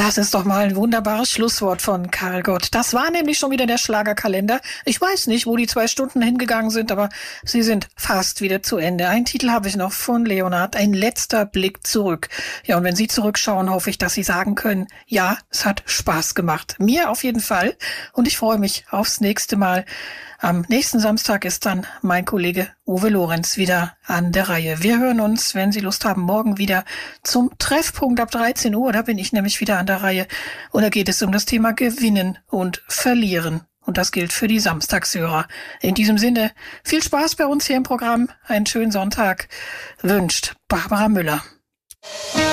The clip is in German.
Das ist doch mal ein wunderbares Schlusswort von Karl Gott. Das war nämlich schon wieder der Schlagerkalender. Ich weiß nicht, wo die 2 Stunden hingegangen sind, aber sie sind fast wieder zu Ende. Einen Titel habe ich noch von Leonhard, ein letzter Blick zurück. Ja, und wenn Sie zurückschauen, hoffe ich, dass Sie sagen können, ja, es hat Spaß gemacht. Mir auf jeden Fall. Und ich freue mich aufs nächste Mal. Am nächsten Samstag ist dann mein Kollege Uwe Lorenz wieder an der Reihe. Wir hören uns, wenn Sie Lust haben, morgen wieder zum Treffpunkt ab 13 Uhr. Da bin ich nämlich wieder an der Reihe. Und da geht es um das Thema Gewinnen und Verlieren. Und das gilt für die Samstagshörer. In diesem Sinne, viel Spaß bei uns hier im Programm. Einen schönen Sonntag wünscht Barbara Müller.